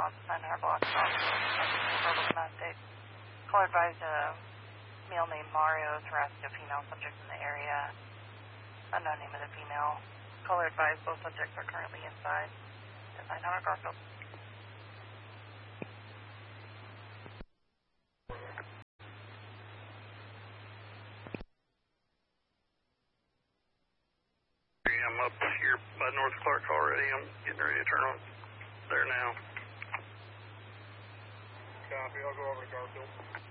office, 900 block of office, verbal domestic. Call advised a male named Mario is harassing a female subject in the area. Unknown name of the female. Caller advised both subjects are currently inside at 900 Garfield. I'm up here by North Clark already. I'm getting ready to turn on there now. Copy. I'll go over to Garfield.